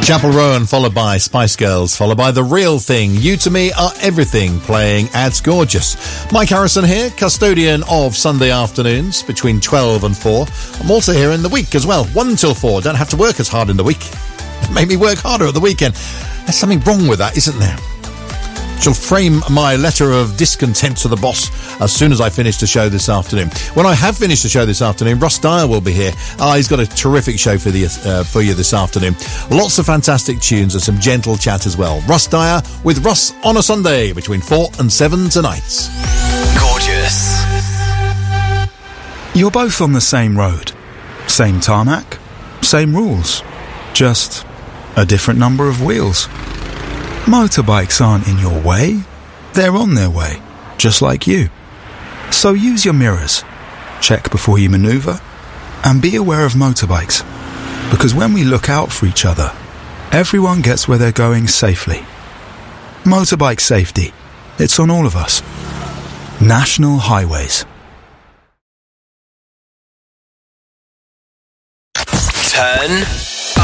Chapel Rowan, followed by Spice Girls, followed by The Real Thing. You to Me Are Everything, playing Ads Gorgeous. Mike Harrison here, custodian of Sunday afternoons between 12 and 4. I'm also here in the week as well, 1 till 4. Don't have to work as hard in the week. Make me work harder at the weekend. There's something wrong with that, isn't there? Shall frame my letter of discontent to the boss as soon as I finish the show this afternoon. When I have finished the show this afternoon, Russ Dyer will be here. He's got a terrific show for you this afternoon. Lots of fantastic tunes and some gentle chat as well. Russ Dyer with Russ on a Sunday between 4 and 7 tonight. Gorgeous. You're both on the same road. Same tarmac. Same rules. Just a different number of wheels. Motorbikes aren't in your way. They're on their way, just like you. So use your mirrors, check before you manoeuvre, and be aware of motorbikes. Because when we look out for each other, everyone gets where they're going safely. Motorbike safety. It's on all of us. National Highways. Turn